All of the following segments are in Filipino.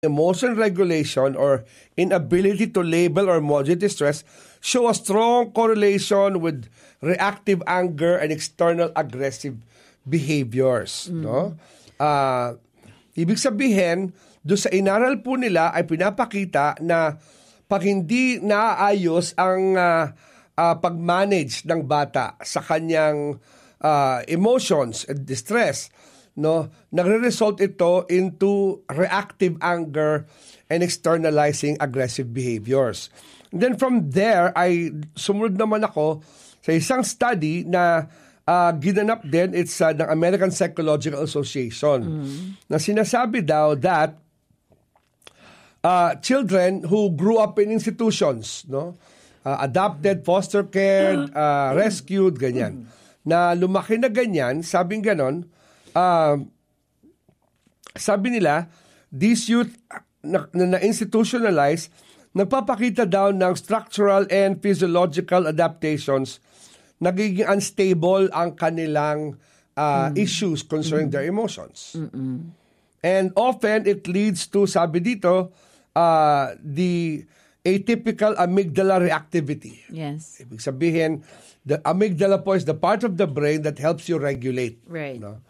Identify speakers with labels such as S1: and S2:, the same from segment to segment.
S1: emotion regulation or inability to label or modulate distress show a strong correlation with reactive anger and external aggressive behaviors. No? Ibig sabihin, doon sa inaral po nila ay pinapakita na pag hindi naaayos ang pag-manage ng bata sa kanyang emotions and distress, no, nagre-result ito into reactive anger and externalizing aggressive behaviors. And then from there, ay sumunod naman ako sa isang study na ginanap din, it's ng American Psychological Association, na sinasabi daw that children who grew up in institutions, no, adopted, foster care, rescued, ganyan, na lumaki na ganyan, sabing ganon, sabi nila, these youth na institutionalized, nagpapakita daw ng structural and physiological adaptations, nagiging unstable ang kanilang issues concerning their emotions. And often it leads to, sabi dito, the atypical amygdala reactivity.
S2: Yes.
S1: Ibig sabihin, the amygdala po is the part of the brain that helps you regulate.
S2: Right.
S1: No?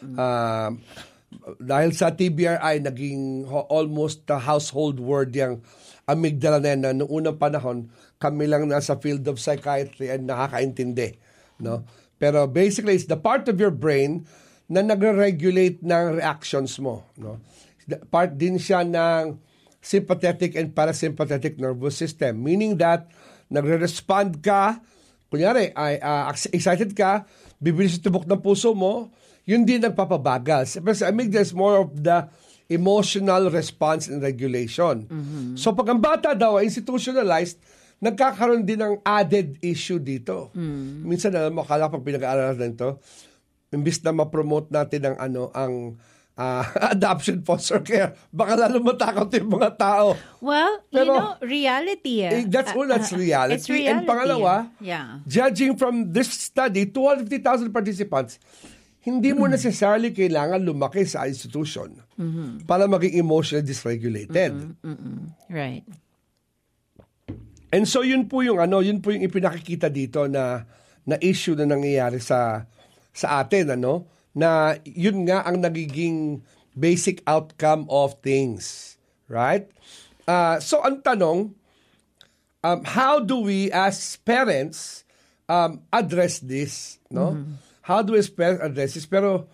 S1: Dahil sa TBRI, naging almost a household word yung amygdala na yan, na noong unang panahon, kami lang nasa field of psychiatry and nakakaintindi. No? Pero basically, it's the part of your brain na nagre-regulate ng reactions mo. No? Part din siya ng sympathetic and parasympathetic nervous system. Meaning that, nagre-respond ka, kunyari, excited ka, bibilis yung tubok ng puso mo, yun din nagpapabagal. Pero sa amygdala is more of the emotional response and regulation. So pag ang bata daw ay institutionalized, nagkakaroon din ng added issue dito. Minsan, alam mo, akala pag pinag-aaralan na ito, imbis na ma-promote natin ang adoption foster care, baka lalo matakot yung mga tao.
S2: Well,
S1: pero,
S2: reality.
S1: That's reality.
S2: It's reality.
S1: And pangalawa, judging from this study, 250,000 participants, hindi mo necessarily kailangan lumaki sa institution para maging emotionally dysregulated.
S2: Right.
S1: And so yun po yung ipinakikita dito na issue na nangyayari sa atin, na yun nga ang nagiging basic outcome of things, right? So ang tanong, how do we as parents address this, no? How do we address this? Pero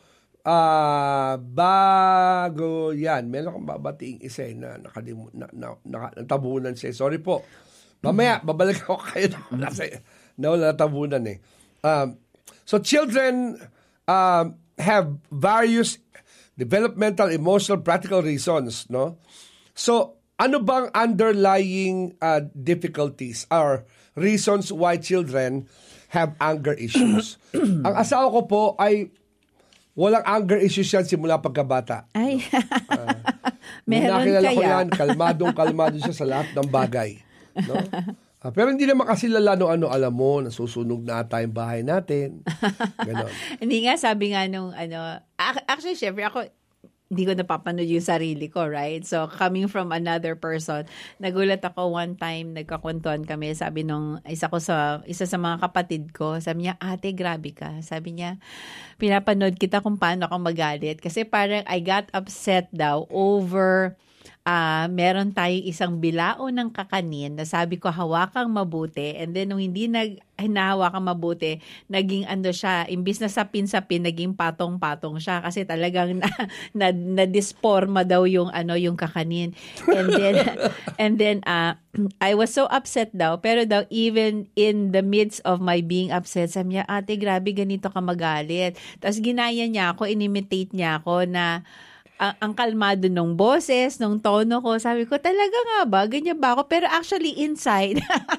S1: bago yan, meron akong babating isa na natabunan siya. Sorry po. Mamaya, babalik ako kayo na natabunan eh. So children have various developmental, emotional, practical reasons, no? So, ano bang underlying difficulties or reasons why children have anger issues? Ang asawa ko po ay walang anger issues yan simula pagkabata.
S2: Ay, meron
S1: nakilala
S2: kaya?
S1: ko yan, kalmado siya sa lahat ng bagay. No? Pero hindi naman kasi lalo alam mo, nasusunog na ata yung bahay natin. Ganon.
S2: Hindi nga, sabi nga nung actually, syempre ako, hindi ko napapanood yung sarili ko, right? So, coming from another person, nagulat ako one time, nagkakwentuhan kami, sabi nung isa sa mga kapatid ko, sabi niya, ate, grabe ka. Sabi niya, pinapanood kita kung paano ako magalit. Kasi parang I got upset daw over meron tayong isang bilao ng kakanin na sabi ko hawakang mabuti, and then nung hindi hinahawakang mabuti, naging siya, imbis na sapin-sapin, naging patong-patong siya kasi talagang na-disforma daw yung kakanin. And then I was so upset daw, pero daw even in the midst of my being upset, sabi niya, ate, grabe ganito ka magalit. Tapos ginaya niya ako, inimitate niya ako na ang kalmado nung boses, nung tono ko. Sabi ko, talaga nga ba? Ganyan ba ako? Pero actually, inside,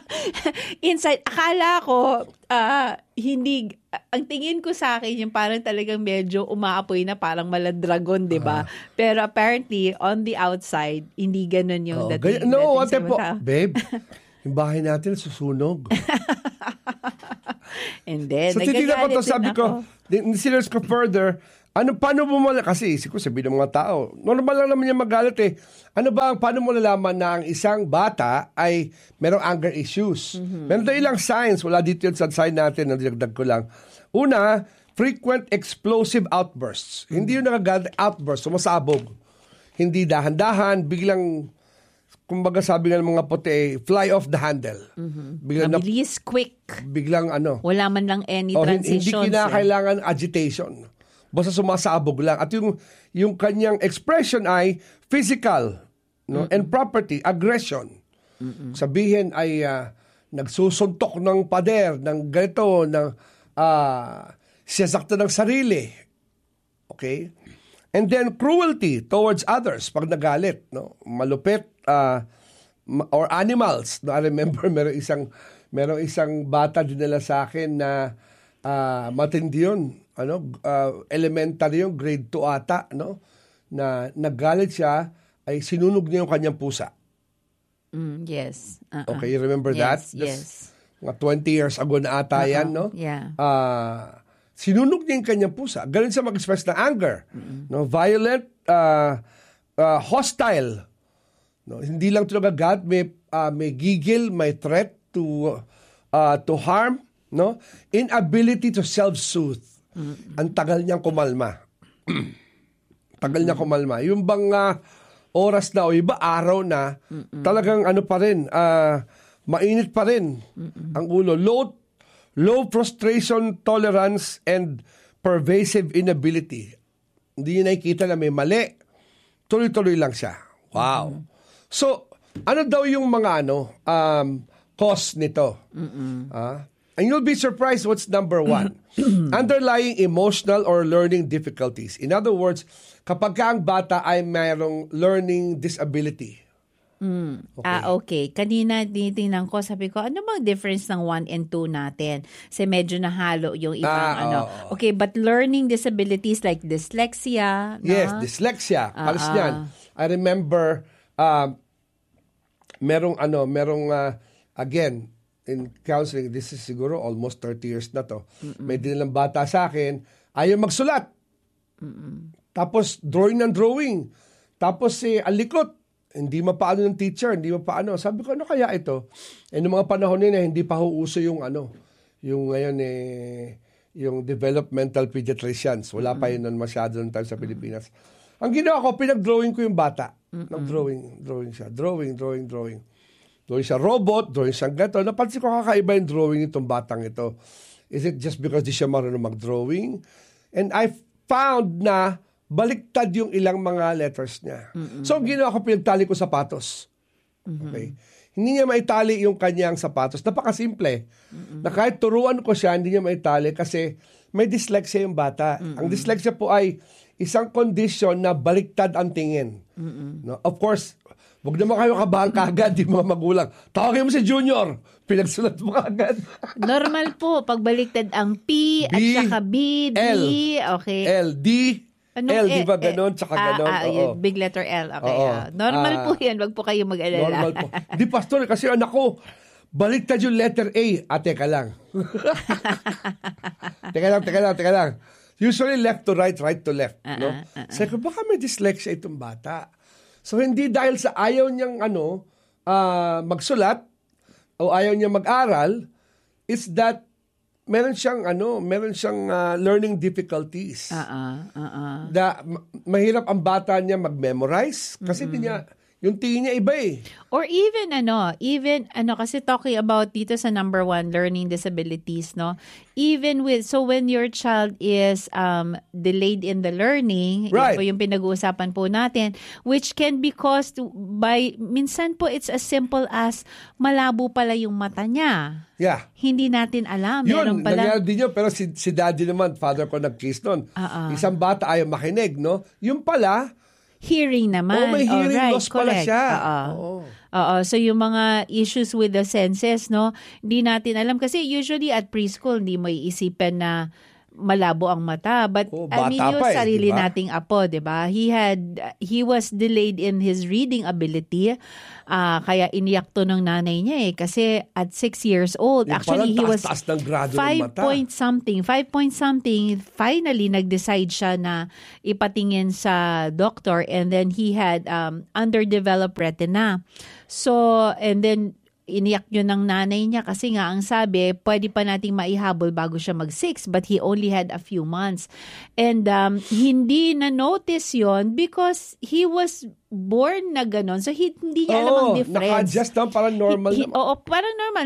S2: akala ko, hindi, ang tingin ko sa akin, yung parang talagang medyo umaapoy na parang maladragon, di ba? Pero apparently, on the outside, hindi ganun yung dating.
S1: No, ate po, babe, yung bahay natin susunog.
S2: And then,
S1: so, titignan ko to, sabi ko, serious ko further, Paano mo kasi isip ko sabihin ng mga tao, normal lang naman yung magalit eh. Paano mo nalaman na ang isang bata ay merong anger issues? Meron tayo ilang signs, wala dito yun sa sign natin, nadagdag ko lang. Una, frequent explosive outbursts. Hindi yung nagagalit outburst, sumasabog. Hindi dahan-dahan, biglang, kumbaga sabi nga ng mga puti, fly off the handle. Biglang
S2: Mabilis, quick.
S1: Biglang
S2: Wala man lang any
S1: hindi
S2: transitions.
S1: kinakailangan agitation. Basta sumasabog lang. At yung kanyang expression ay physical, no? And property, aggression. Sabihin ay nagsusuntok ng pader, ng ganito, ng siyasakta ng sarili. Okay? And then cruelty towards others pag nagalit, no? Malupit or animals. No? I remember merong isang bata dinala sa akin na matindi yun. Elementary yung grade 2 ata, no? Na nagalit siya, ay sinunog niya yung kanyang pusa.
S2: Yes.
S1: Okay, you remember that?
S2: Yes.
S1: Mga 20 years ago na ata yan, no?
S2: Yeah.
S1: Sinunog niya yung kanyang pusa. Ganun siya mag-express ng anger. No? Violent, hostile. No? Hindi lang ito nagagat, may gigil, may threat to harm, no? Inability to self-soothe. Ang tagal niyang kumalma. Yung bang oras na o iba araw na, talagang pa rin, mainit pa rin ang ulo. Low frustration tolerance and pervasive inability. Hindi niya nakikita na may mali. Tuloy-tuloy lang siya. Wow. So, ano daw yung mga cause nito? And you'll be surprised what's number 1. Underlying emotional or learning difficulties. In other words, kapag ang bata ay mayroong learning disability.
S2: Okay. Okay. Kanina tinitingnan ko, sabi ko, ano bang difference ng 1 and 2 natin? Kasi medyo nahalo yung ibang Okay, but learning disabilities like dyslexia.
S1: Yes, dyslexia. Palis niyan. I remember, merong again, in counseling, this is siguro almost 30 years na to. May dinilang bata sa akin, ayaw magsulat. Tapos drawing ng drawing. Tapos alikot. Hindi mapaano ng teacher, hindi mapaano. Sabi ko, ano kaya ito? Noong mga panahon nila, hindi pa uso yung yung ngayon yung developmental pediatricians. Wala pa yun masyado ng time sa Pilipinas. Ang ginawa ko, pinag-drawing ko yung bata. Drawing siya. Drawing siya robot, drawing siya gato. Napansin ko kakaiba yung drawing itong batang ito. Is it just because di siya marunong mag-drawing? And I found na baliktad yung ilang mga letters niya. So, ginawa ko, pinagtali ko sapatos. Okay? Hindi niya maitali yung kanyang sapatos. Napakasimple. Na kahit turuan ko siya, hindi niya maitali kasi may dyslexia yung bata. Ang dyslexia po ay isang condition na baliktad ang tingin. No? Of course, huwag naman kayo kabahan kagad, di mga magulang. Tawagin mo si Junior. Pinagsulat mo kagad.
S2: Normal po, pagbaliktad ang P at saka B, D,
S1: L.
S2: Okay.
S1: L, D, L, di ba ganon? Tsaka ganon.
S2: Big letter L. Okay. Normal po yan. Wag po kayo mag-alala.
S1: Normal po. Di, pastor, kasi anak ko, baliktad yung letter A. Teka lang. Teka lang. Usually left to right, right to left. No? Sabi ko, baka may dyslexia itong bata. So, hindi dahil sa ayaw niyang magsulat o ayaw niya mag-aral, it's that meron siyang learning difficulties. Mahirap ang bata niya mag-memorize kasi yung tingin niya iba eh.
S2: Or even kasi talking about dito sa number 1, learning disabilities, no? Even when your child is delayed in the learning,
S1: right,
S2: ito yung pinag-uusapan po natin, which can be caused by, minsan po it's as simple as malabo pala yung mata niya.
S1: Yeah.
S2: Hindi natin alam.
S1: Yun, nangyari din yun. Pero si daddy naman, father ko nag-case nun. Isang bata ayaw makinig, no? Yung pala,
S2: hearing naman.
S1: may hearing loss pala siya.
S2: So yung mga issues with the senses, no? Hindi natin alam. Kasi usually at preschool, hindi mo iisipin na malabo ang mata. But I mean,
S1: bata
S2: yung
S1: pa
S2: sarili
S1: diba?
S2: nating apo, diba? He was delayed in his reading ability. Kaya iniyak to ng nanay niya kasi at 6 years old. Actually, he was
S1: taas ng grado
S2: 5
S1: ng mata.
S2: point something. Finally, nag-decide siya na ipatingin sa doctor, and then he had underdeveloped retina. So, and then iniyak yun ng nanay niya kasi nga ang sabi, pwede pa nating maihabol bago siya mag-6, but he only had a few months. And hindi na-notice yon because he was born na ganon. So hindi niya alam ang difference.
S1: Naka-adjust lang, parang normal naman.
S2: Oo, parang normal.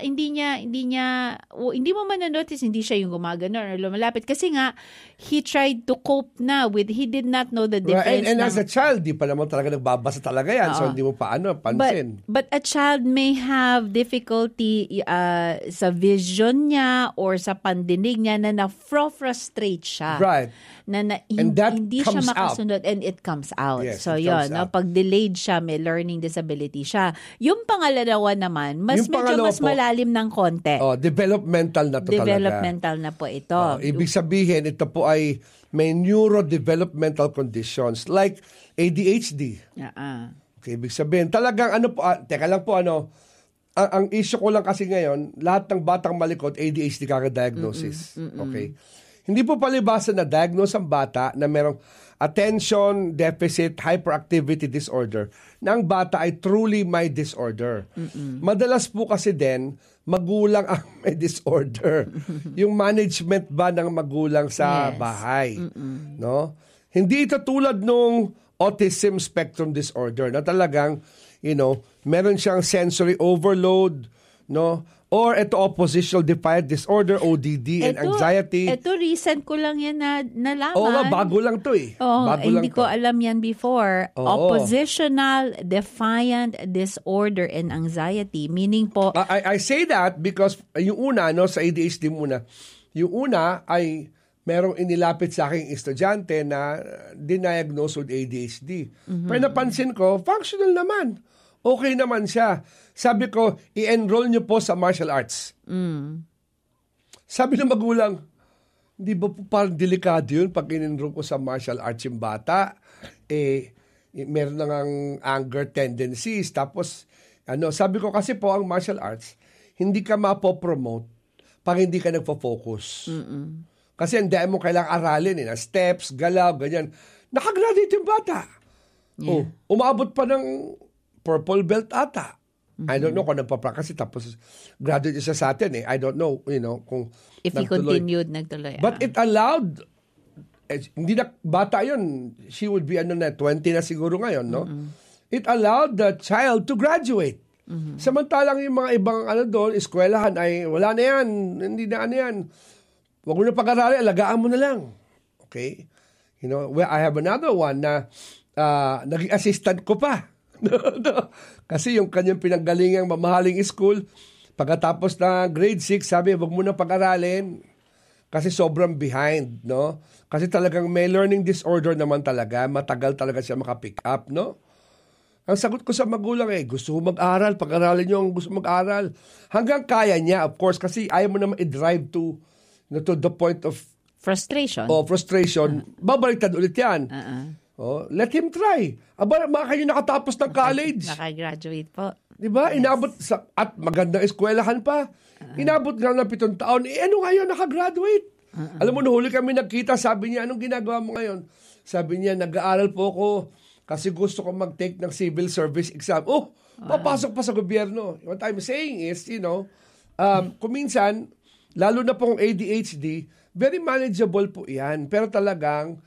S2: Hindi mo man na-notice, hindi siya yung gumagano or lumalapit. Kasi nga, he tried to cope na with, he did not know the difference.
S1: And as a child, di pa naman talaga nagbabasa talaga yan. So hindi mo pansin.
S2: But a child may have difficulty sa vision niya or sa pandinig niya na na-frustrate siya.
S1: Right. And that
S2: hindi siya
S1: comes
S2: makasunod and it comes out.
S1: Yes,
S2: So
S1: it
S2: yun,
S1: comes out.
S2: pag delayed siya, may learning disability siya. Yung pangalawa naman, mas malalim ng konti.
S1: Developmental na to
S2: Developmental na po ito.
S1: Ibig sabihin, ito po ay may neurodevelopmental conditions like ADHD. Okay, ibig sabihin, talagang teka lang po, ang issue ko lang kasi ngayon, lahat ng batang malikot, ADHD kaka-diagnosis. Okay? Hindi po palibasa na diagnose ang bata na merong attention deficit hyperactivity disorder na ang bata ay truly may disorder. Madalas po kasi din, magulang ang may disorder. Yung management ba ng magulang sa bahay. No? Hindi ito tulad nung autism spectrum disorder na talagang, meron siyang sensory overload, no? Or ito oppositional defiant disorder, ODD, and anxiety.
S2: Ito recent ko lang yan nalaman.
S1: Oo, bago lang to eh.
S2: Hindi ko alam yan before. Oppositional defiant disorder and anxiety. Meaning po...
S1: I say that because yung una, sa ADHD muna, yung una ay merong inilapit sa aking estudyante na diniagnose with ADHD. Pero napansin ko, functional naman. Okay naman siya. Sabi ko, i-enroll niyo po sa martial arts. Sabi ng magulang, di ba po parang delikado yun pag in-enroll ko sa martial arts yung bata? Meron nang anger tendencies. Tapos, sabi ko kasi po ang martial arts, hindi ka mapopromote pag hindi ka nagpo-focus. Kasi hindi mo kailangang aralin na steps, galaw, ganyan. Nakagraduate yung bata. Umabot pa ng purple belt ata. I don't know kung nagpa-practice tapos graduate siya sa atin I don't know, kung
S2: if he continued, nagtuloy.
S1: But it allowed, hindi na bata yun. She would be 20 na siguro ngayon, no? It allowed the child to graduate. Samantalang yung mga ibang doon, eskwelahan ay wala na yan, hindi na yan. Huwag mo na pag-arali, alagaan mo na lang. Okay? I have another one na naging assistant ko pa. Kasi yung kanyang pinanggalingang mamahaling school, pagkatapos na grade 6, sabi, wag mo na pag-aralin kasi sobrang behind, no? Kasi talagang may learning disorder naman talaga, matagal talaga siya makapick up, no? Ang sagot ko sa magulang gusto ko mag-aral, pag-aralin niyo ang gusto mag-aral. Hanggang kaya niya, of course, kasi ayaw mo naman i-drive to the point of
S2: frustration.
S1: Babaliktad ulit yan. Let him try. Baka kayo nakatapos ng college.
S2: Nakagraduate po.
S1: Diba? Yes. Inabot at magandang eskwelahan pa. Inabot nga ng 7 taon. Ano ngayon? Nakagraduate. Alam mo, nahuli kami nagkita. Sabi niya, anong ginagawa mo ngayon? Sabi niya, nag-aaral po ako kasi gusto ko mag-take ng civil service exam. Papasok pa sa gobyerno. What I'm saying is, kung minsan, lalo na pong ADHD, very manageable po yan. Pero talagang,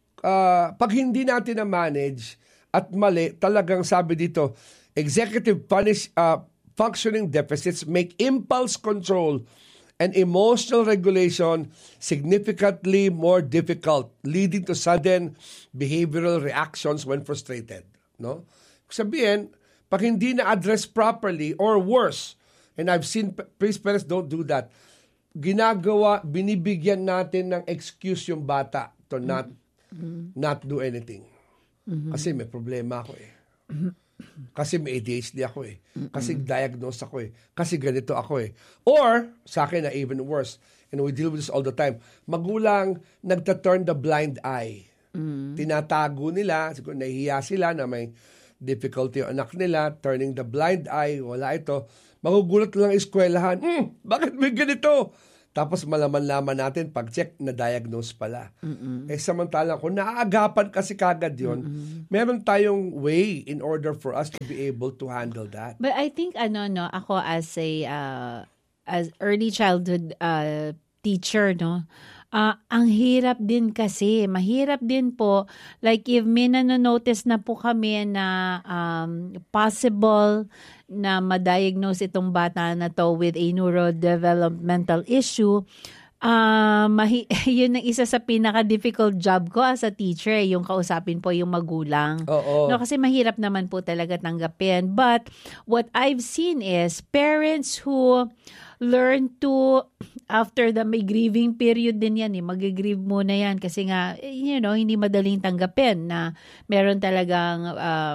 S1: pag hindi natin na-manage at mali, talagang sabi dito, executive functioning deficits make impulse control and emotional regulation significantly more difficult, leading to sudden behavioral reactions when frustrated. No? Sabihin, pag hindi na-address properly or worse, and I've seen parents don't do that, binibigyan natin ng excuse yung bata to not do anything. Kasi may problema ako Kasi may ADHD ako Kasi diagnosed ako Kasi ganito ako Or, sa akin na even worse, and we deal with this all the time, magulang nagta-turn the blind eye. Tinatago nila, siguro nahihiya sila na may difficulty yung anak nila, turning the blind eye, wala ito. Magugulat lang eskwelahan, bakit may ganito? Tapos malaman-laman natin, pag-check, na-diagnose pala. Samantalang kung naaagapan kasi kagad yun, meron tayong way in order for us to be able to handle that.
S2: But I think, ako as early childhood teacher, ang hirap din kasi, mahirap din po, like if may nanonotice na po kami na possible na ma-diagnose itong bata na to with a neurodevelopmental issue, yun ang isa sa pinaka-difficult job ko as a teacher, yung kausapin po yung magulang.
S1: Oo.
S2: No, kasi mahirap naman po talaga tanggapin. But what I've seen is parents who learn to, after may grieving period din yan, mag-grieve muna yan kasi nga, hindi madaling tanggapin na meron talagang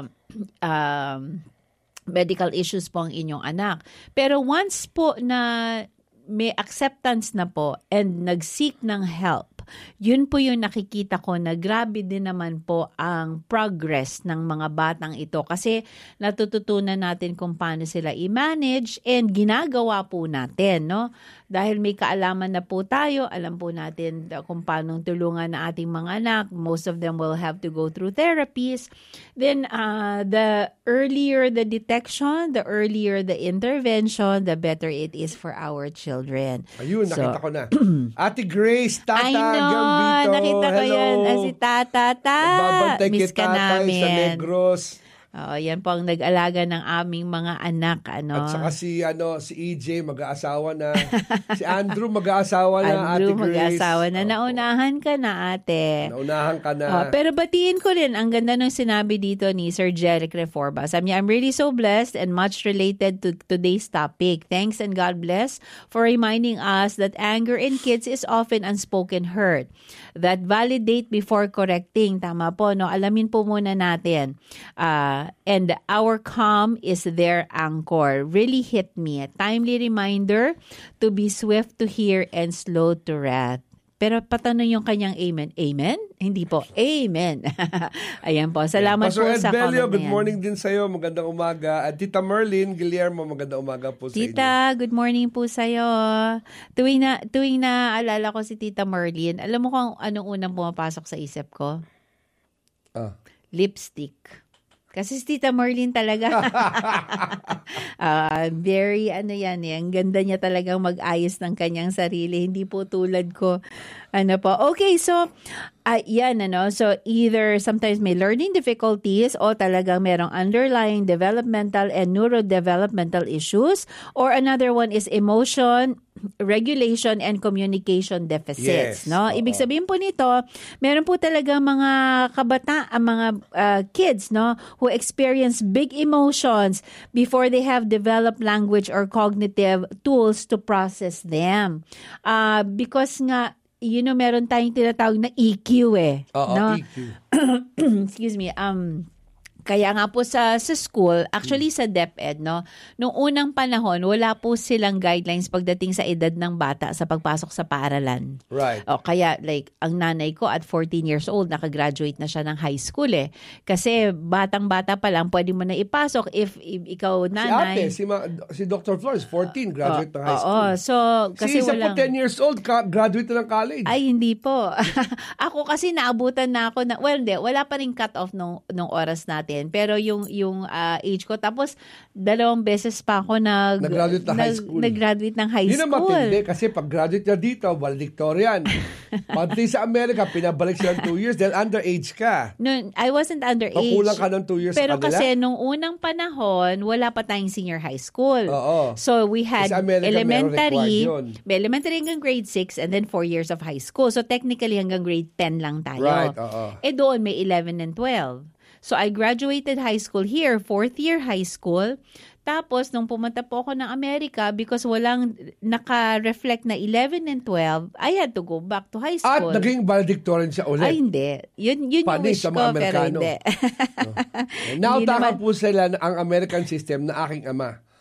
S2: medical issues po ang inyong anak. Pero once po na may acceptance na po and nag-seek ng help, yun po yung nakikita ko na grabe din naman po ang progress ng mga batang ito kasi natututunan natin kung paano sila i-manage and ginagawa po natin, no? Dahil may kaalaman na po tayo, alam po natin kung paano tulungan na ating mga anak. Most of them will have to go through therapies. Then, the earlier the detection, the earlier the intervention, the better it is for our children.
S1: Ayun, nakita ko na. Ate Grace, Tata,
S2: I know,
S1: Gambito.
S2: nakita ko yan. Si Tata.
S1: Babantay
S2: Miss
S1: kita
S2: ka namin.
S1: sa Negros.
S2: Yan po ang nag-alaga ng aming mga anak.
S1: At saka si EJ mag-aasawa na. Si Andrew mag-aasawa na,
S2: Andrew,
S1: Ate Grace.
S2: mag-aasawa na. Naunahan ka na, ate.
S1: Naunahan ka na.
S2: Pero batiin ko rin, ang ganda ng sinabi dito ni Sir Jeric Reforba. Sabi niya, I'm really so blessed and much related to today's topic. Thanks and God bless for reminding us that anger in kids is often unspoken hurt. That validate before correcting. Tama po, no? Alamin po muna natin. And our calm is their anchor. Really hit me. A timely reminder to be swift to hear and slow to wrath. Pero patanong yung kanyang amen. Amen? Hindi po. Amen. Ayan po. Salamat
S1: Pastor
S2: po
S1: Ed
S2: sa comment
S1: Belio,
S2: na
S1: good
S2: yan.
S1: morning din sa'yo. Magandang umaga. At Tita Merlin Guillermo, magandang umaga po sa inyo.
S2: Tita, good morning po sa'yo. Tuwing na alala ko si Tita Merlin, alam mo kung anong unang pumapasok sa isip ko? Lipstick. Kasi si Tita Merlin talaga, very ang ganda niya talagang mag-ayos ng kanyang sarili. Hindi po tulad ko. Okay, so, so either sometimes may learning difficulties o talagang merong underlying developmental and neurodevelopmental issues, or another one is emotion, regulation, and communication deficits.
S1: Yes.
S2: No? Ibig sabihin po nito, meron po talaga mga mga kids, no, who experience big emotions before they have developed language or cognitive tools to process them. Because nga, meron tayong tinatawag na EQ no?
S1: EQ.
S2: Excuse me. Kaya nga po sa school, actually sa DepEd, no, nung unang panahon, wala po silang guidelines pagdating sa edad ng bata sa pagpasok sa paaralan.
S1: Right.
S2: Kaya like, ang nanay ko at 14 years old, nakagraduate na siya ng high school Kasi batang-bata pa lang, pwede mo na ipasok if ikaw nanay.
S1: Si ate, si Dr. Flores, 14, graduate ng high school.
S2: So, kasi
S1: si isa po 10 years old, graduate na ng college.
S2: Ay, hindi po. Ako kasi naabutan na ako wala pa rin cut-off nung oras natin. Pero yung age ko, tapos 2 beses pa ako
S1: nag-graduate ng high school.
S2: Nag-graduate ng high
S1: Yun
S2: school.
S1: Yun ang matindi kasi pag graduate na dito, valedictorian. Pati sa Amerika, pinabalik sila 2 years dahil underage ka.
S2: No, I wasn't underage.
S1: Kulang ka ng 2 years
S2: pero
S1: sa kanila.
S2: Kasi nung unang panahon, wala pa tayong senior high school.
S1: Oo.
S2: So we had elementary hanggang grade 6 and then 4 years of high school. So technically hanggang grade 10 lang tayo.
S1: Right, oo.
S2: Doon may 11 and 12. So I graduated high school here, 4th year high school. Tapos, nung pumunta po ako ng Amerika, because walang naka-reflect na 11 and 12, I had to go back to high school.
S1: At naging valedictorian siya ulit.
S2: Ay, hindi. Yun yung wish ko, pero hindi.
S1: Nautakan po sila ang American system na aking ama.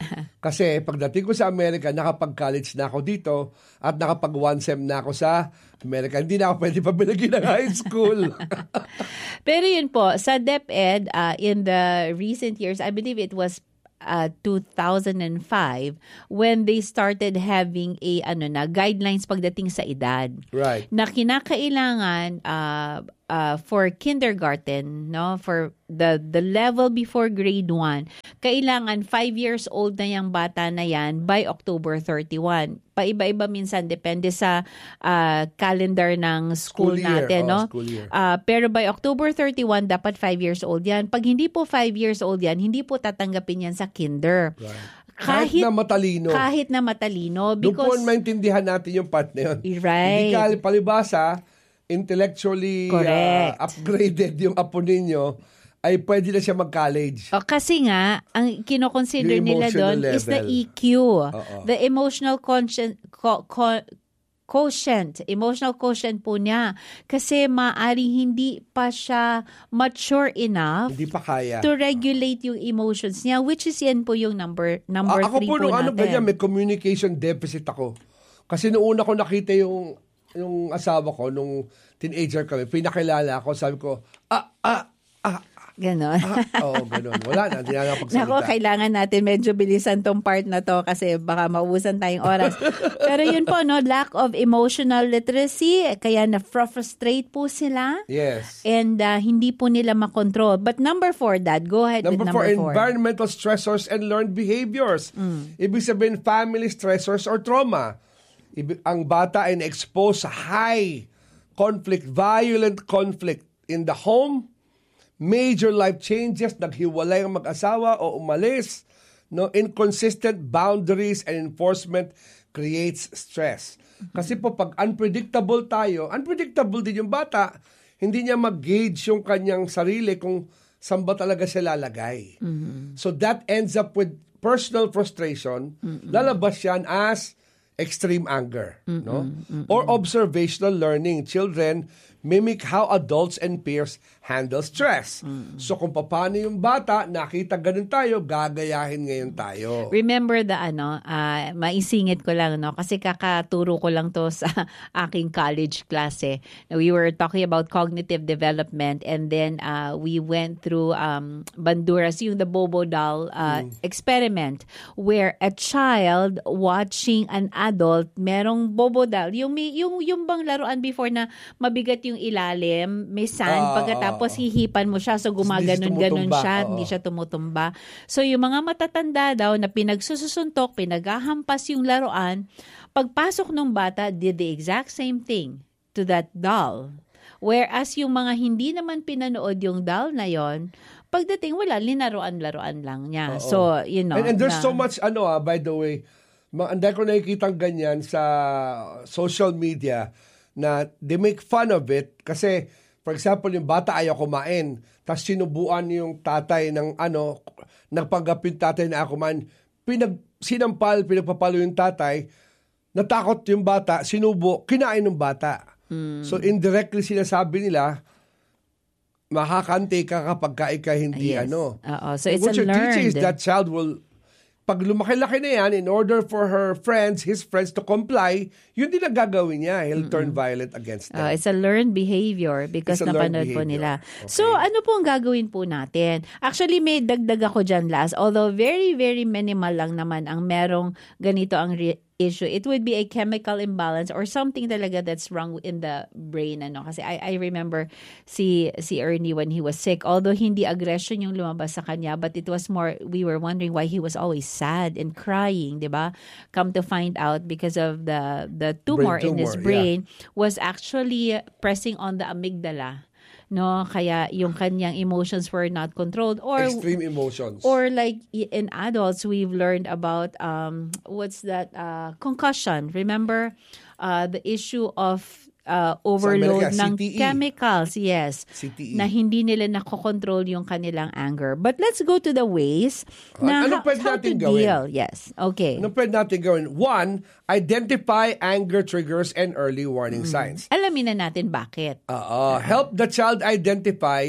S1: Kasi pagdating ko sa Amerika, nakapag-college na ako dito at nakapag-one sem na ako sa Amerika. Hindi na ako pwede pabili ng high school.
S2: Pero yun po, sa DepEd, in the recent years, I believe it was 2005 when they started having guidelines pagdating sa edad.
S1: Right.
S2: Na kinakailangan for kindergarten, no, for the level before grade 1, kailangan 5 years old na yung bata na yan by October 31. Paiba-iba minsan depende sa calendar ng school natin, no?
S1: School year.
S2: Pero by October 31 dapat 5 years old yan. Pag hindi po 5 years old yan, hindi po tatanggapin yan sa kinder.
S1: Right. Kahit na matalino.
S2: Kahit na matalino.
S1: Doon po
S2: Because,
S1: maintindihan natin yung part na yun.
S2: right.
S1: Hindi ka palibasa, intellectually upgraded yung apo ninyo, ay pwede na siya mag-college.
S2: Kasi nga, ang kinoconsider
S1: Yung
S2: nila doon
S1: emotional
S2: is the
S1: level.
S2: EQ. The emotional quotient po niya. Kasi maaaring hindi pa siya mature enough
S1: Hindi pa kaya.
S2: to regulate yung emotions niya, which is yan po yung number 3
S1: Ako po nung
S2: natin.
S1: ganyan, may communication deficit ako. Kasi noong una ko nakita yung asawa ko, nung teenager kami, pinakilala ako, sabi ko,
S2: Ganon.
S1: ganon. Wala na, hindi na napagsalita.
S2: Nako, kailangan natin medyo bilisan tong part na to kasi baka maubusan tayong oras. Pero yun po, no, lack of emotional literacy, kaya na-frustrate po sila.
S1: Yes.
S2: And hindi po nila makontrol. But number 4, Dad, go ahead with
S1: Number
S2: number 4.
S1: 4, environmental stressors and learned behaviors. Ibig sabihin, family stressors or trauma. Ang bata ay na-expose sa high conflict, violent conflict in the home, major life changes, naghiwalay ang mag-asawa o umalis, no, inconsistent boundaries and enforcement creates stress. Kasi po pag unpredictable tayo, unpredictable din yung bata, hindi niya mag-gauge yung kanyang sarili kung saan ba talaga siya lalagay. So that ends up with personal frustration. Lalabas yan as extreme anger, no? Or observational learning. Children mimic how adults and peers handle stress. So kung paano yung bata, nakita ganun tayo, gagayahin ngayon tayo.
S2: Remember the maisingit ko lang, no, kasi kakaturo ko lang to sa aking college klase. We were talking about cognitive development, and then we went through Banduras, yung the Bobo doll experiment, where a child watching an adult, merong Bobo doll, yung bang laruan before na mabigat yung ilalim, may sand, pagkatapos hihipan mo siya, so gumaganon-ganon siya, hindi siya tumutumba. So yung mga matatanda daw na pinagsusuntok, pinaghahampas yung laruan, pagpasok ng bata, did the exact same thing to that doll. Whereas yung mga hindi naman pinanood yung doll na yon, pagdating wala, linaruan-laruan lang niya. So, you know.
S1: And there's so much, by the way, anday ko nakikitang ganyan sa social media, na they make fun of it kasi, for example, yung bata ayaw kumain, tapos sinubuan yung tatay ng nagpanggap yung tatay na kumain, pinagpapalo yung tatay, natakot yung bata, sinubo, kinain ng bata. So indirectly sinasabi nila, makakante ka kapag ka hindi
S2: So it's
S1: what you're teaching
S2: learned.
S1: is that child will, pag lumaki-laki na yan, in order for his friends to comply, yun din ang gagawin niya. He'll turn violent against them.
S2: It's a learned behavior because napanood po nila.
S1: Okay.
S2: So, ano po ang gagawin po natin? Actually, may dagdag ako dyan last. Although very, very minimal lang naman ang merong ganito ang issue. It would be a chemical imbalance or something talaga that's wrong in the brain. Kasi I remember si Ernie when he was sick. Although hindi aggression yung lumabas sa kanya, but it was more, we were wondering why he was always sad and crying, di ba? Come to find out because of the tumor in his brain was actually pressing on the amygdala. No, kaya yung kanyang emotions were not controlled, or
S1: extreme emotions,
S2: or like in adults we've learned about what's that concussion. Remember the issue of overload ng
S1: CTE.
S2: chemicals, yes,
S1: CTE.
S2: na hindi nila nakokontrol yung kanilang anger. But let's go to the ways na
S1: ano pwede
S2: how to
S1: natin gawin?
S2: deal. Yes, okay.
S1: Ano pwede natin gawin? 1, identify anger triggers and early warning signs.
S2: Alamin na natin bakit.
S1: Help the child identify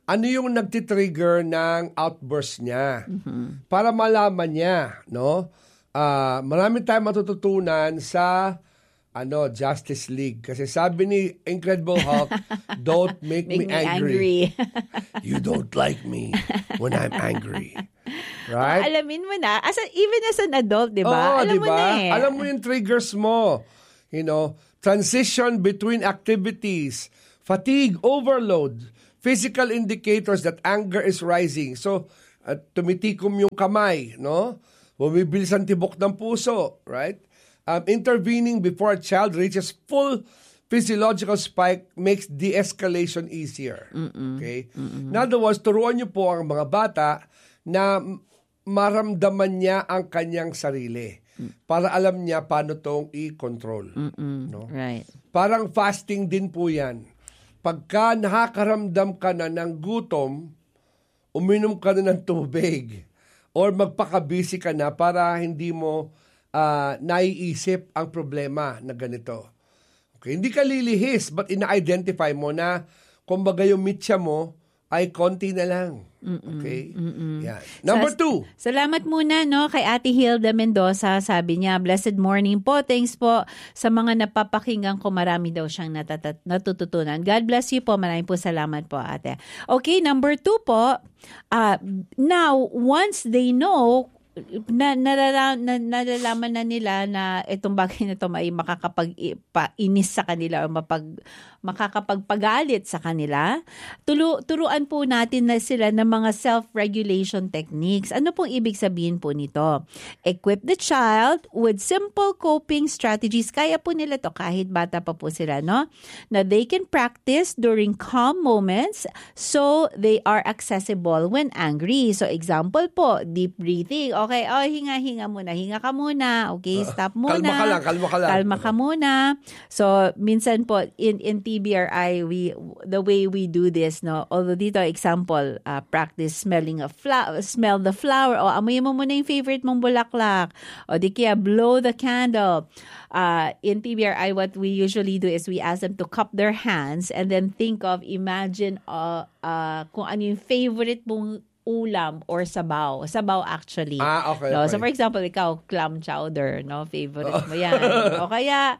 S1: ano yung nagtitrigger ng outburst niya. Para malaman niya, no? Marami tayong matututunan sa Justice League. Kasi sabi ni Incredible Hulk, don't make me angry. You don't like me when I'm angry. Right?
S2: Alamin mo na. Even as an adult, di ba? Alam mo na eh.
S1: Alam mo yung triggers mo. Transition between activities, fatigue, overload, physical indicators that anger is rising. So, tumitikom yung kamay, no? Bumibilis ang tibok ng puso, right? Intervening before a child reaches full physiological spike makes de-escalation easier. Okay? In other words, turuan niyo po ang mga bata na maramdaman niya ang kanyang sarili para alam niya paano tong i-control. No?
S2: Right.
S1: Parang fasting din po yan. Pagka nakakaramdam ka na ng gutom, uminom ka na ng tubig or magpakabisi ka na para hindi mo naiisip ang problema na ganito. Okay? Hindi ka lilihis but ina-identify mo na kumbaga yung mitya mo ay konti na lang. Okay? Yan. Number 2.
S2: Salamat muna kay Ate Hilda Mendoza. Sabi niya, blessed morning po. Thanks po sa mga napapakinggan ko. Marami daw siyang natututunan. God bless you po. Maraming po salamat po, Ate. Okay, number 2 po. Now, once they know nalalaman na nila na itong bagay na ito ay makakapag-inis sa kanila o makakapagpagalit sa kanila, turuan po natin na sila ng mga self-regulation techniques. Ano pong ibig sabihin po nito? Equip the child with simple coping strategies. Kaya po nila to kahit bata pa po sila, no? Na they can practice during calm moments so they are accessible when angry. So example po, deep breathing. Okay, hinga muna. Hinga ka muna. Okay, stop muna.
S1: Kalma ka lang.
S2: Kalma ka muna. So, minsan po, in TBRI, the way we do this, no? Although dito, example, practice smelling a smell the flower. O, amoy mo muna yung favorite mong bulaklak. O, di kaya, blow the candle. In TBRI, what we usually do is we ask them to cup their hands and then imagine kung ano yung favorite mong ulam or sabaw. Sabaw actually.
S1: Okay,
S2: no?
S1: okay.
S2: So for example, ikaw, clam chowder, no? Favorite mo yan. O kaya,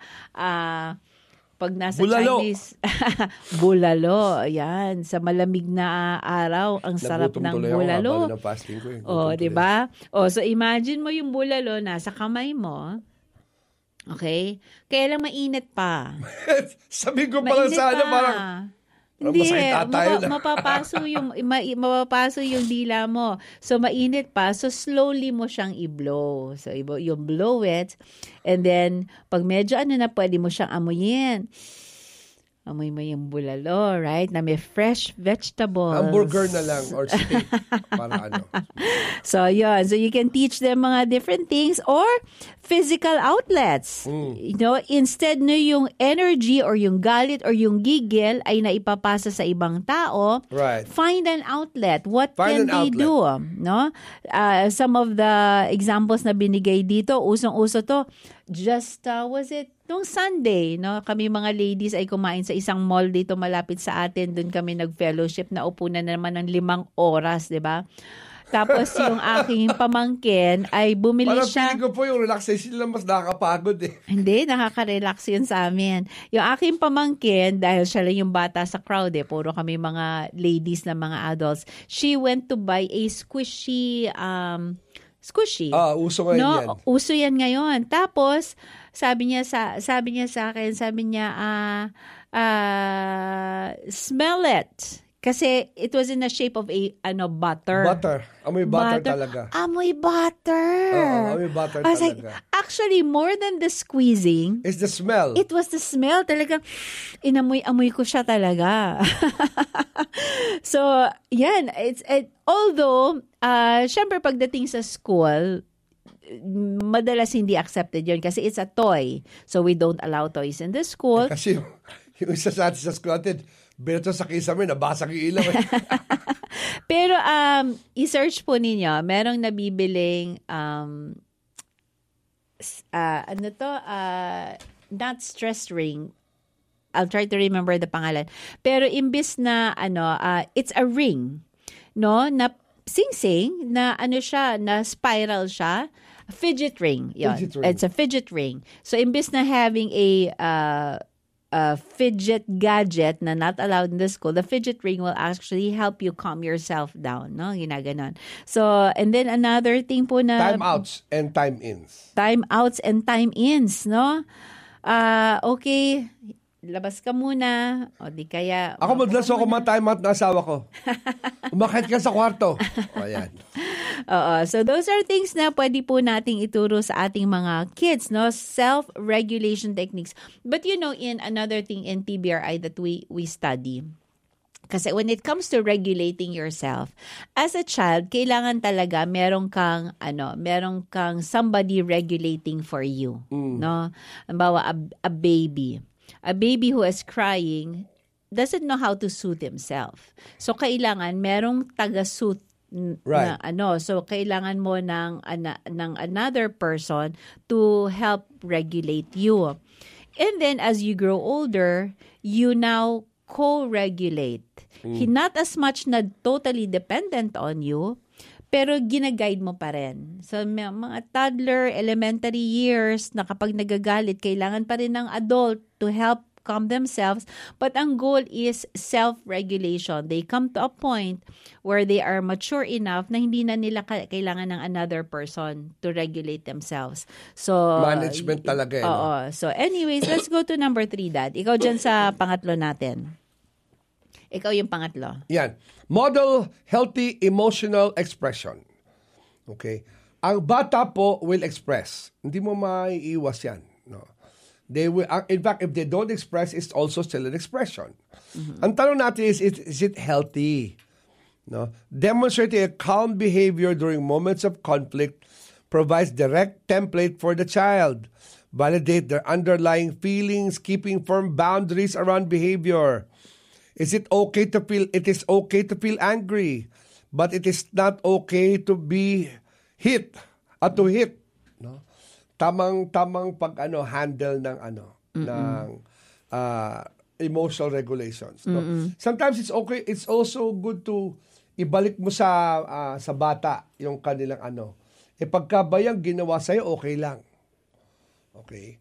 S2: pag nasa
S1: bulalo.
S2: Chinese, bulalo. Yan. Sa malamig na araw, ang sarap ng bulalo.
S1: Ng fasting ko,
S2: O, diba? O, so imagine mo yung bulalo nasa kamay mo. Okay? Kaya lang mainit pa.
S1: Sabi ko pala sana parang
S2: hindi, mapapaso yung dila mo. So, mainit pa. So, slowly mo siyang i-blow. So, yung blow it. And then, pag medyo pwede mo siyang amuyin. Amoy mo yung bulalo, right? Na may fresh vegetables.
S1: Hamburger na lang or steak. Para
S2: So, yun. So, you can teach them mga different things or physical outlets. Instead na yung energy or yung galit or yung gigil ay naipapasa sa ibang tao,
S1: right.
S2: Find an outlet. What can they do? No? Some of the examples na binigay dito, usong-uso to, nung Sunday, no, kami mga ladies ay kumain sa isang mall dito malapit sa atin. Doon kami nag-fellowship na upo na naman ng 5 oras, di ba? Tapos yung aking pamangkin ay bumili
S1: parang
S2: siya.
S1: Parang feeling ko po yung relaxation lang mas nakakapagod eh.
S2: Hindi, nakaka-relax yun sa amin. Yung aking pamangkin, dahil siya lang yung bata sa crowd puro kami mga ladies na mga adults, she went to buy a squishy.
S1: Uso ngayon yan.
S2: Uso yan ngayon. Tapos, sabi niya sa akin, smell it. Kasi it was in the shape of a butter.
S1: Butter. Amoy butter talaga.
S2: Amoy butter.
S1: Amoy butter talaga.
S2: Actually, more than the squeezing,
S1: it's the smell.
S2: It was the smell. Talagang inamoy-amoy ko siya talaga. So, yan. Although, syempre pagdating sa school, madalas hindi accepted yun kasi it's a toy. So, we don't allow toys in the school.
S1: Kasi yung isa sa atin sa school natin, beto sa kisame, nabasag yung ilaw.
S2: Pero, i-search po ninyo, merong nabibiling, not stress ring, I'll try to remember the pangalan. Pero imbis na it's a ring, no, na sing-sing na siya, na spiral siya. Fidget ring. Yun.
S1: Fidget ring.
S2: It's a fidget ring. So imbis na having a fidget gadget na not allowed in the school, the fidget ring will actually help you calm yourself down, no? Ginaganon. So, and then another thing po na
S1: Time-outs and time-ins.
S2: Time-outs and time-ins, no? Okay, labas ka muna, o di kaya...
S1: Ako madalas ako ma-time-out na asawa ko. Umakit ka sa kwarto. O, ayan.
S2: So those are things na pwede po nating ituro sa ating mga kids, no? Self-regulation techniques. But in another thing in TBRI that we study, kasi when it comes to regulating yourself, as a child, kailangan talaga meron kang somebody regulating for you, no? Halimbawa, a baby who is crying doesn't know how to soothe himself. So kailangan merong taga-soothe
S1: Right.
S2: na so kailangan mo ng another person to help regulate you. And then as you grow older, you now co-regulate. Not as much na totally dependent on you, pero ginaguide mo pa rin. So, mga toddler, elementary years, na kapag nagagalit, kailangan pa rin ng adult to help calm themselves. But ang goal is self-regulation. They come to a point where they are mature enough na hindi na nila kailangan ng another person to regulate themselves. So,
S1: management talaga eh.
S2: Oo. So, anyways, let's go to number 3, Dad. Ikaw dyan sa pangatlo natin. Ikaw yung pangatlo.
S1: Yan. Model healthy emotional expression. Okay? Ang bata po will express. Hindi mo maiiwas yan. No? They will, in fact, if they don't express, it's also still an expression. Ang tanong natin is it healthy? No? Demonstrating a calm behavior during moments of conflict provides direct template for the child. Validate their underlying feelings, keeping firm boundaries around behavior. It is okay to feel angry, but it is not okay to be hit at to hit, no? Tamang handle ng ng emotional regulations, no? Sometimes it's okay, it's also good to ibalik mo sa bata yung kanilang pagkabayang ginawa sa'yo, okay lang. Okay?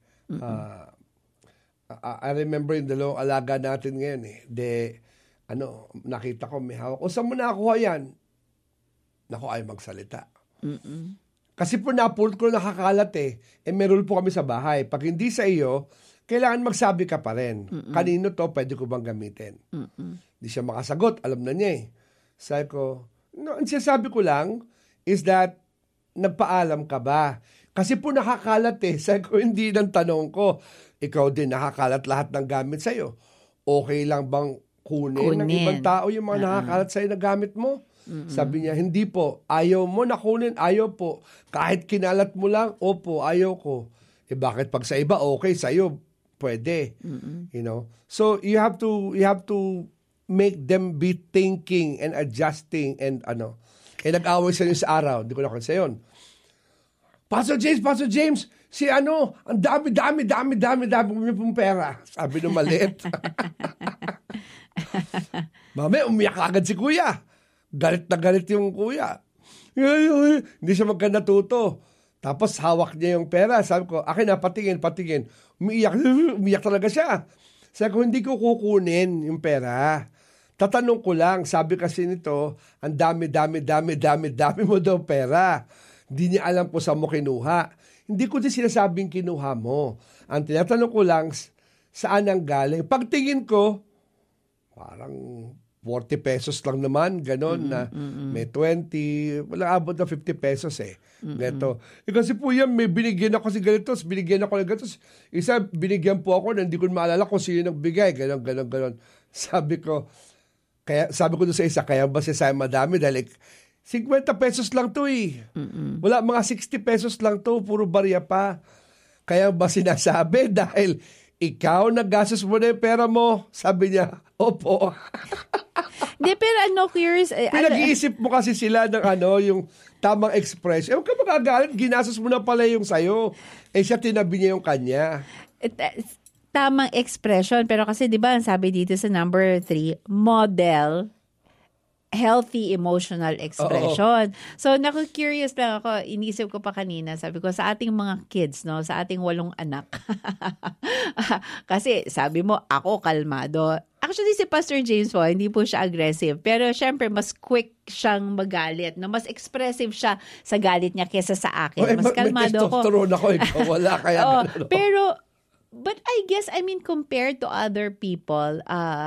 S1: I remember yung dalawang alaga natin ngayon nakita ko may hawak. O saan mo nakuha yan? Naku, ay magsalita. Kasi po napulot ko nakakalat may rule po kami sa bahay. Pag hindi sa iyo, kailangan magsabi ka pa rin. Kanino to, pwede ko bang gamitin? Hindi siya makasagot, alam na niya Sabi ko, ang sinasabi ko lang is that nagpaalam ka ba? Kasi po nakakalat Sabi ko, hindi ng tanong ko. Ikaw din nakakalat lahat ng gamit sa'yo. Okay lang bang kunin ng ibang tao yung mga nakakalat sa'yo na gamit mo? Sabi niya, hindi po. Ayaw mo na kunin? Ayaw po. Kahit kinalat mo lang, opo, ayaw ko. Bakit pag sa iba, okay, sa'yo, pwede. You know? So, you have to make them be thinking and adjusting and nag-away sa sa araw. Hindi ko na kasi yun. Pastor James, si ang dami pong pera. Sabi nung maliit. Mami, umiyak agad si kuya. Galit na galit yung kuya. Hindi siya magkanatuto. Tapos hawak niya yung pera. Sabi ko, akin na, patingin. Umiyak talaga siya. Sabi ko, hindi ko kukunin yung pera. Tatanong ko lang, sabi kasi nito, ang dami mo daw pera. Hindi niya alam kung saan mo kinuha. Hindi ko din sinasabing kinuha mo. Ang tinatanong ko lang, saan ang galing? Pagtingin ko, parang 40 pesos lang naman, ganon na may 20, walang abot na 50 pesos Ganito. Kasi po yan, may binigyan ako si ganito, binigyan ako ng ganito. Isa, binigyan po ako na hindi ko maalala kung sino nagbigay, ganon. Sabi ko doon sa isa, kaya ba siya madami? Dahil 50 pesos lang to Wala, mga 60 pesos lang to, puro barya pa. Kaya ba sinasabi? Dahil ikaw naggastos mo na yung pera mo. Sabi niya, opo.
S2: Hindi, pero curious.
S1: Pinag-iisip mo kasi sila ng yung tamang expression. Huwag ka magagalit, ginastos mo na pala yung sayo. Siya tinabi niya yung kanya.
S2: tamang expression. Pero kasi, di ba, ang sabi dito sa number 3, model healthy emotional expression. So, naku-curious lang ako. Inisip ko pa kanina. Sabi ko, sa ating mga kids, no, sa ating 8 anak. Kasi, sabi mo, ako kalmado. Actually, si Pastor James po, hindi po siya aggressive. Pero, syempre, mas quick siyang magalit. No? Mas expressive siya sa galit niya kesa sa akin. Mas kalmado ko.
S1: May testosterone ako. Ikaw wala. Kaya
S2: pero, but I guess, I mean, compared to other people,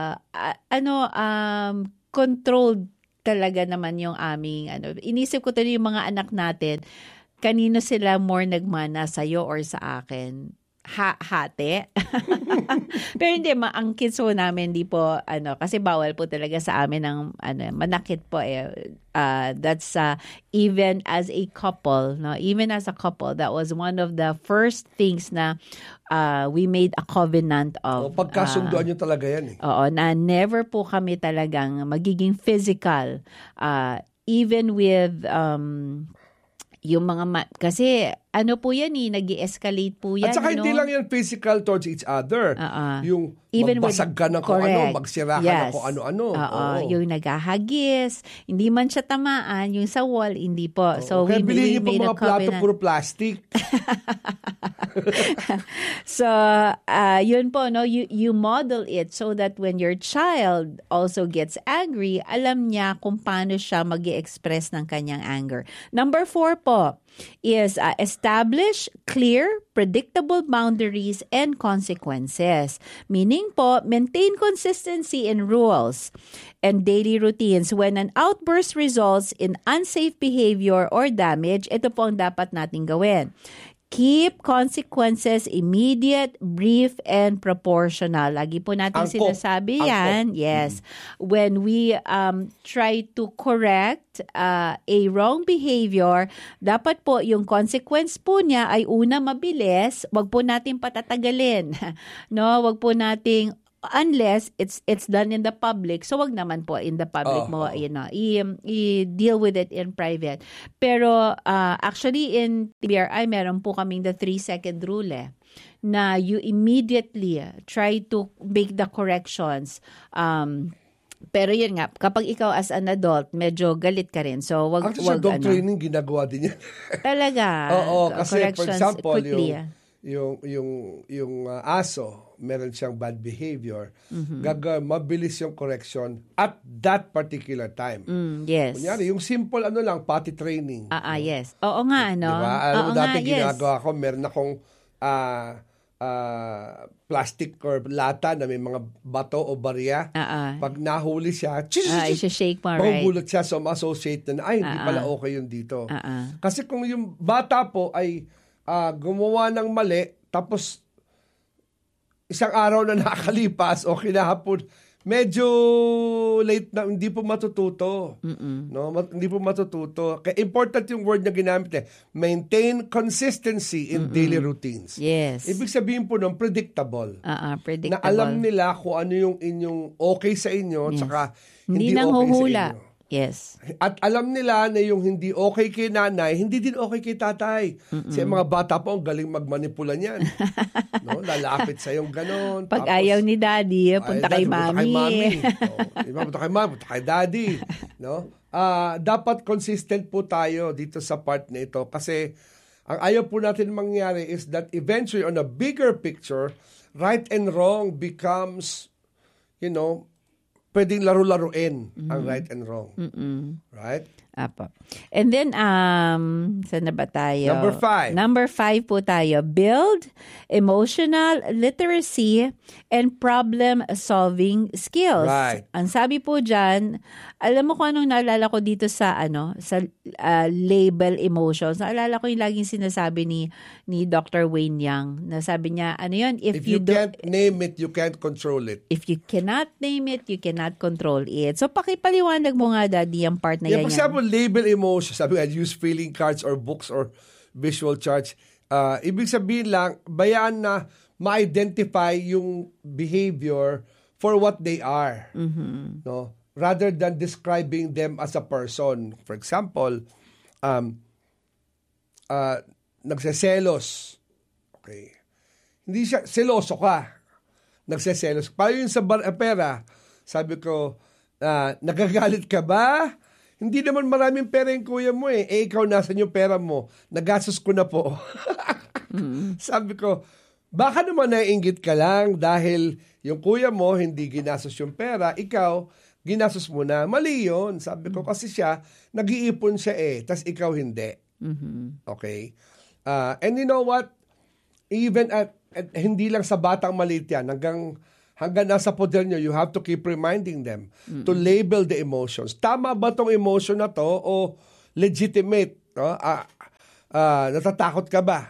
S2: controlled talaga naman yung aming, inisip ko tuloy yung mga anak natin, kanino sila more nagmana sa'yo or sa akin? Hate. Pero hindi, ang kids po namin, di po, kasi bawal po talaga sa amin ng, manakit po that's even as a couple, no? Even as a couple, that was one of the first things na we made a covenant of.
S1: Pagkasunduan nyo talaga yan eh.
S2: Oo, na never po kami talagang magiging physical. Even with, yung mga, kasi po yan nag-i-escalate po yan.
S1: At saka hindi lang yan physical towards each other. Yung even magbasag ka ng kung ano, magsira ka ng kung ano-ano.
S2: Yung naghahagis, hindi man siya tamaan, yung sa wall, hindi po. So,
S1: kaya bilhin niyo pa mga plato puro plastic.
S2: So, yun po, no? You model it so that when your child also gets angry, alam niya kung paano siya mag-i-express ng kanyang anger. Number 4 po is establish clear, predictable boundaries and consequences. Meaning po, maintain consistency in rules and daily routines. When an outburst results in unsafe behavior or damage, ito po ang dapat nating gawin. Keep consequences immediate, brief, and proportional. Lagi po natin sinasabi yan. Yes. When we try to correct a wrong behavior, dapat po yung consequence po niya ay una mabilis, wag po natin patatagalin. No, wag po nating unless it's done in the public. So wag naman po in the public mo i-deal with it in private. Pero actually in TBRI meron po kaming the 3-second rule na you immediately try to make the corrections. Pero yun nga, kapag ikaw as an adult, medyo galit ka rin. So wag
S1: actually, sa dog training ginagawa din yan.
S2: Talaga.
S1: Oo, kasi for example,
S2: quickly,
S1: yung aso, meron siyang bad behavior, mabilis yung correction at that particular time.
S2: Yes.
S1: Kunyari, yung simple lang, potty training.
S2: Yes. Oo nga,
S1: Diba? Alam mo, dati ginagawa ko, meron akong plastic or lata na may mga bato o barya. Pag nahuli siya,
S2: shake mo, right?
S1: Mahugulot siya, so ma-associate na, hindi pala okay yun dito. Kasi kung yung bata po ay gumawa ng mali, tapos isang araw na nakakalipas o kinahapon, medyo late na, hindi po matututo. No? Hindi po matututo. Kaya important yung word na ginamit maintain consistency in daily routines.
S2: Yes.
S1: Ibig sabihin po nun, predictable.
S2: Predictable.
S1: Na alam nila kung ano yung inyong okay sa inyo, tsaka hindi
S2: nang
S1: okay
S2: huhula.
S1: sa inyo.
S2: Yes.
S1: At alam nila na yung hindi okay kay nanay, hindi din okay kay tatay. Kasi mga bata po, ang galing magmanipula niyan. No? Lalapit sa yung ganon.
S2: Pag tapos, ayaw ni daddy, punta kay mami.
S1: Punta kay mami, punta kay daddy. No? Dapat consistent po tayo dito sa part na ito. Kasi ang ayaw po natin mangyari is that eventually on a bigger picture, right and wrong becomes, pwedeng laro-laruin ang right and wrong. Right?
S2: Apo. And then, saan na ba tayo?
S1: Number 5
S2: po tayo. Build emotional literacy and problem-solving skills.
S1: Right.
S2: Ang sabi po dyan, alam mo kung anong naalala ko dito sa label emotions. Naalala ko yung laging sinasabi ni Dr. Wayne Yang na sabi niya, yun?
S1: If you can't name it, you can't control it.
S2: If you cannot name it, you cannot control it. So, pakipaliwanag mo nga, Daddy, ang part na yan.
S1: For example, label emotions, sabi nga, use feeling cards or books or visual charts. Ibig sabihin lang, bayaan na ma-identify yung behavior for what they are. No? Rather than describing them as a person. For example, nagseselos. Okay. Hindi siya, seloso ka. nagseselos. Paano yun sa pera? Sabi ko, nagagalit ka ba? Hindi naman maraming pera yung kuya mo eh. Ikaw, nasan yung pera mo? Nagastos ko na po. Sabi ko, baka naman naiinggit ka lang dahil yung kuya mo hindi ginastos yung pera, ikaw, ginastos mo na. Mali yun. Sabi ko, kasi siya, nag-iipon siya eh, tas ikaw hindi. Okay? And you know what? Even at hindi lang sa batang maliit yan, hanggang nasa poder nyo, you have to keep reminding them to label the emotions. Tama ba tong emotion na to o legitimate? No? Natatakot ka ba?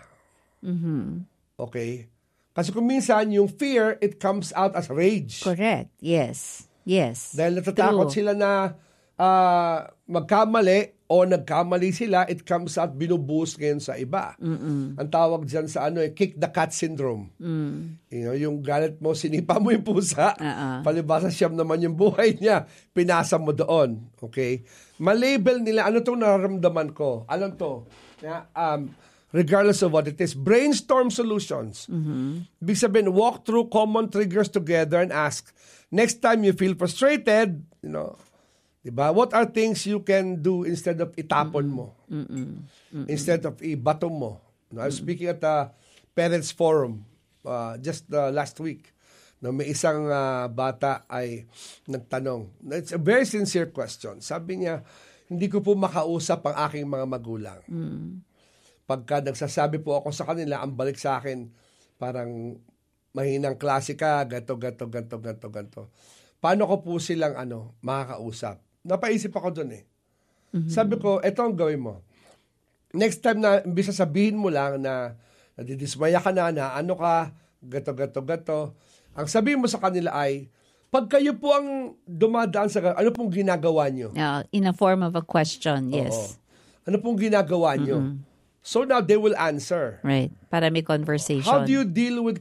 S1: Okay? Kasi kung minsan, yung fear, it comes out as rage.
S2: Correct. Yes.
S1: Dahil natatakot sila na magkamali o nagkamali sila, it comes out binubuhos ngayon sa iba. Ang tawag dyan sa kick the cat syndrome. You know, yung galit mo, sinipa mo yung pusa, palibasa siyam naman yung buhay niya, pinasa mo doon. Okay? Malabel nila, ano itong nararamdaman ko? Alam to? Regardless of what it is. Brainstorm solutions. Ibig sabihin, walk through common triggers together and ask, next time you feel frustrated, you know, diba? What are things you can do instead of itapon mo? Instead of ibato mo? No, I was speaking at a parents forum just last week. No, may isang bata ay nagtanong. It's a very sincere question. Sabi niya, hindi ko po makausap ang aking mga magulang. Pagka nagsasabi po ako sa kanila, ang balik sa akin, parang mahinang klase ka, ganto. Paano ko po silang makakausap? Napaisip ako dun eh. Sabi ko, eto ang gawin mo. Next time na, imbis sabihin mo lang na nadidismaya ka na ano ka, gato. Ang sabihin mo sa kanila ay, pag kayo po ang dumadaan sa, ano pong ginagawa nyo?
S2: In a form of a question, yes.
S1: Oo. Ano pong ginagawa nyo? So now they will answer.
S2: Right. Para may conversation.
S1: How do you deal with,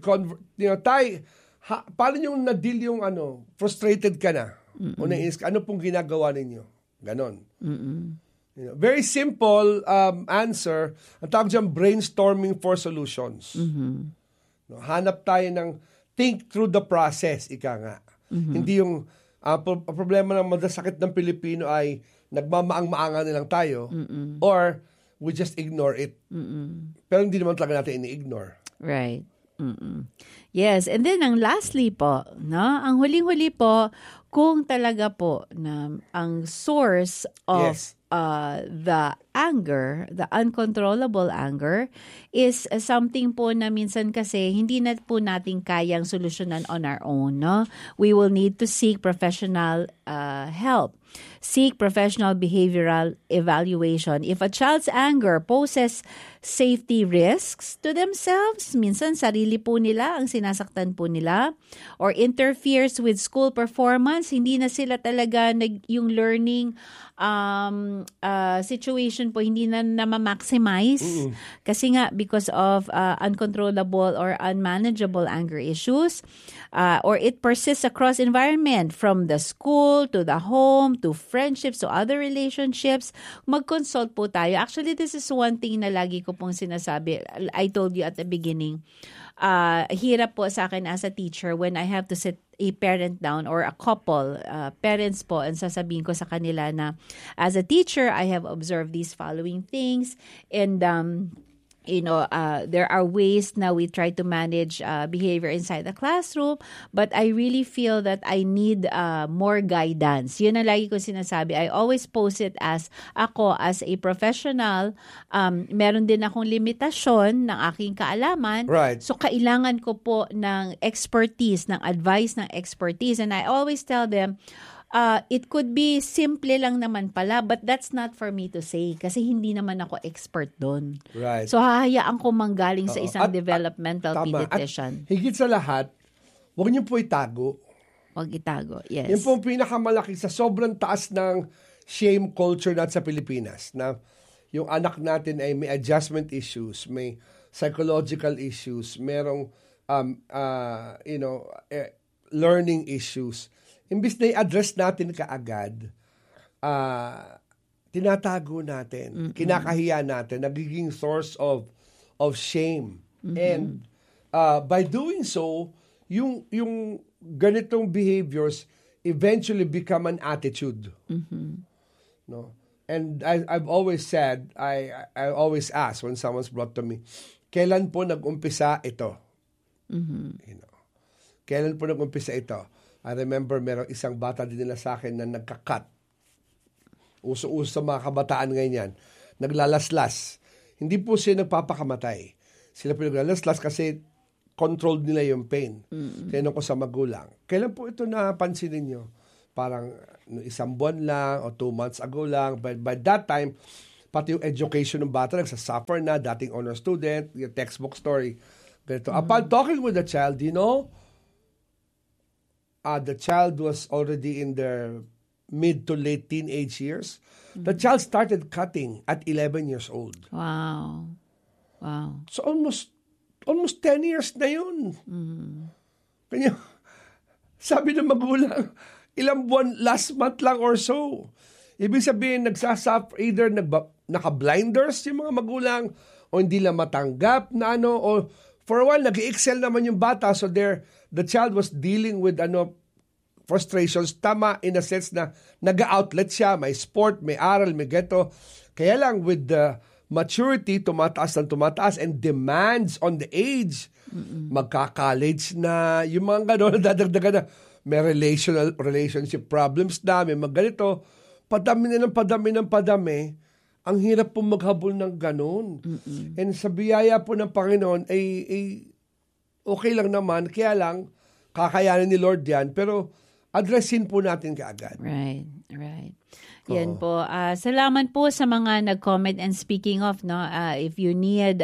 S1: paano yung na-deal yung frustrated ka na? O nainis ka, ano pong ginagawa ninyo? Ganon. You know, very simple answer. Ang tawag dyan, brainstorming for solutions. No, hanap tayo ng think through the process, ika nga. Hindi yung problema ng madasakit ng Pilipino ay nagmamaang-maangan nilang tayo or we just ignore it. Pero hindi naman talaga natin ini-ignore.
S2: Right. Yes, and then ang lastly po, no? Ang huling-huli po, kung talaga po na ang source of the anger, the uncontrollable anger, is something po na minsan kasi hindi na po natin kayang solusyonan on our own, no? We will need to seek professional help. Seek professional behavioral evaluation. If a child's anger poses safety risks to themselves, minsan sarili po nila ang sinasaktan po nila, or interferes with school performance, hindi na sila talaga yung learning situation po hindi na ma-maximize kasi nga because of uncontrollable or unmanageable anger issues, or it persists across environment from the school to the home to friendships to other relationships, mag-consult po tayo. Actually, this is one thing na lagi ko pong sinasabi. I told you at the beginning, hirap po sa akin as a teacher when I have to sit a parent down or a couple, parents po, and sasabihin ko sa kanila na as a teacher, I have observed these following things, and there are ways now we try to manage behavior inside the classroom, but I really feel that I need more guidance. Yun ang lagi ko sinasabi. I always pose it as ako as a professional, meron din akong limitasyon ng aking kaalaman.
S1: Right.
S2: So kailangan ko po ng expertise, ng advice ng expertise. And I always tell them, it could be simple lang naman pala, but that's not for me to say kasi hindi naman ako expert doon.
S1: Right.
S2: So hahayaan ko manggaling sa isang developmental pediatrician.
S1: At higit sa lahat, huwag niyo po itago.
S2: Huwag itago, yes.
S1: Yan po ang pinakamalaki sa sobrang taas ng shame culture natin sa Pilipinas, na yung anak natin ay may adjustment issues, may psychological issues, merong learning issues. Imbis na i-address natin kaagad, tinatago natin, kinakahiya natin, nagiging source of shame. And by doing so, yung ganitong behaviors eventually become an attitude. No? And I've always said, I always ask when someone's brought to me, kailan po nag-umpisa ito? You know, kailan po nag-umpisa ito? I remember merong isang bata din nila sa akin na nagka-cut. Uso-uso sa mga kabataan ngayon yan. Naglalaslas. Hindi po siya nagpapakamatay. Sila po naglalaslas kasi controlled nila yung pain. Tinanong ko sa magulang, kailan po ito napansin ninyo? Parang isang buwan lang o 2 months ago lang. But by that time, pati yung education ng bata, nagsasuffer na, dating honor student, yung textbook story. Ganito. Upon talking with the child, you know, the child was already in their mid to late teenage years. The child started cutting at 11 years old.
S2: Wow.
S1: So almost 10 years na yun. Kanya, sabi ng magulang, ilang buwan, last month lang or so. Ibig sabihin, nagsasuffer, either naka-blinders yung mga magulang, o hindi lang matanggap na o for a while, nag-excel naman yung bata, so the child was dealing with frustrations. Tama in a sense na nag-outlet siya, may sport, may aral, may geto. Kaya lang with the maturity, tumataas and demands on the age, magka-college na, yung mga gano'n, dadagdagan na, may relationship problems na, may mga ganito, padami ng padami, ang hirap po maghabol ng gano'n. And sa biyaya po ng Panginoon, ay okay lang naman, kaya lang, kakayanin ni Lord yan, pero addressin po natin kaagad.
S2: Right. Yan po. Salamat po sa mga nag-comment, and speaking of, no, if you need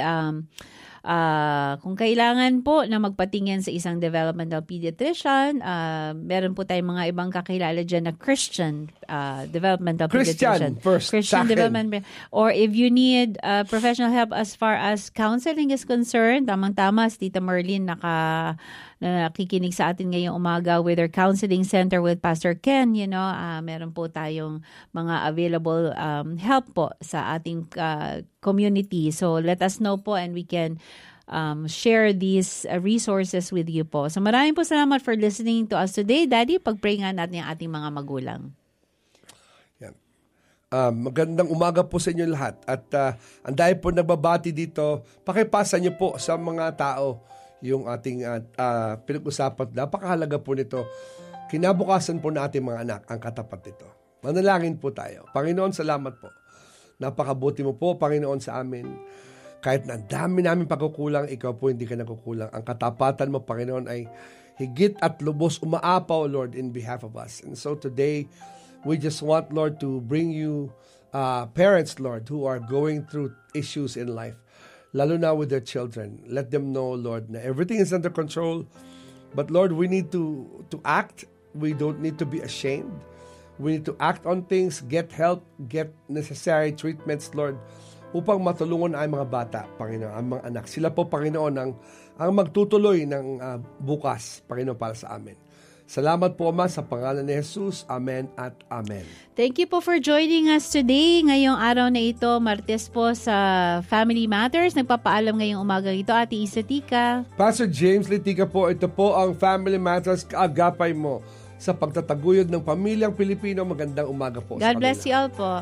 S2: kung kailangan po na magpatingin sa isang developmental pediatrician, meron po tayong mga ibang kakilala dyan na Christian developmental pediatrician. Christian development. Or if you need professional help as far as counseling is concerned, tamang-tama, si Tita Merlin nakikinig sa atin ngayong umaga with our counseling center with Pastor Ken, meron po tayong mga available help po sa ating community. So let us know po and we can share these resources with you po. So maraming po salamat for listening to us today. Daddy, pag-pray nga natin ang ating mga magulang.
S1: Yan. Magandang umaga po sa inyo lahat. At ang dahil po nagbabati dito, pakipasa niyo po sa mga tao yung ating pinag-usapan. Napakahalaga po nito. Kinabukasan po natin mga anak ang katapat nito. Manalangin po tayo. Panginoon, salamat po. Napakabuti mo po, Panginoon, sa amin. Kahit na dami namin pagkukulang, ikaw po hindi ka nagkukulang. Ang katapatan mo, Panginoon, ay higit at lubos umaapaw, Lord, in behalf of us. And so today, we just want, Lord, to bring you parents, Lord, who are going through issues in life. Lalo na with their children. Let them know, Lord, na everything is under control. But Lord, we need to act. We don't need to be ashamed. We need to act on things, get help, get necessary treatments, Lord, upang matulungan ang mga bata, Panginoon, ang mga anak. Sila po, Panginoon, ang magtutuloy ng bukas, Panginoon, para sa amin. Salamat po, Ama, sa pangalan ni Jesus. Amen at Amen.
S2: Thank you po for joining us today. Ngayong araw na ito, Martes po sa Family Matters. Nagpapaalam ngayong umaga ito, Ate Isa Tika.
S1: Pastor James Litica po, ito po ang Family Matters, kaagapay mo sa pagtataguyod ng pamilyang Pilipino. Magandang umaga po.
S2: God bless you all po.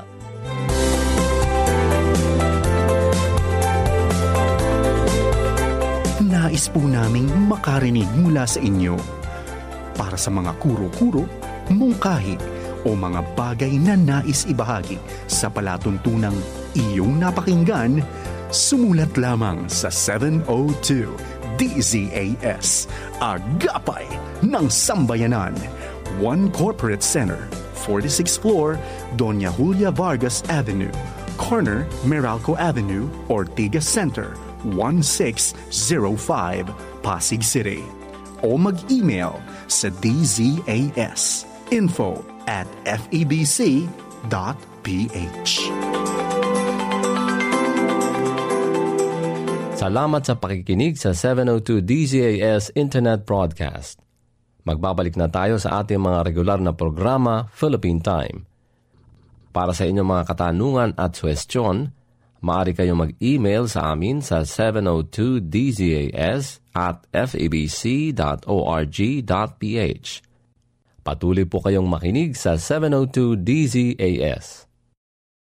S3: Nais po naming makarinig mula sa inyo. Para sa mga kuro-kuro, mungkahi, o mga bagay na nais ibahagi sa palatuntunang iyong napakinggan, sumulat lamang sa 702 DZAS, Agapay ng Sambayanan, 1 Corporate Center, 46th floor, Doña Julia Vargas Avenue, corner Meralco Avenue, Ortigas Center, 1605, Pasig City. O mag-email sa dzas info@febc.ph.
S4: Salamat sa pakikinig sa 702 DZAS Internet Broadcast. Magbabalik na tayo sa ating mga regular na programa, Philippine Time. Para sa inyong mga katanungan at suwestyon, Maaari kayong mag-email sa amin sa 702dzas@fabc.org.ph. Patuloy po kayong makinig sa 702 DZAS.